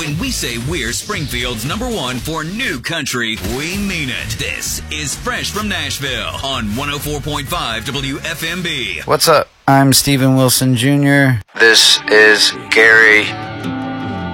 When we say we're Springfield's #1 for new country, we mean it. This is Fresh from Nashville on 104.5 WFMB. What's up? I'm Steven Wilson Jr. This is Gary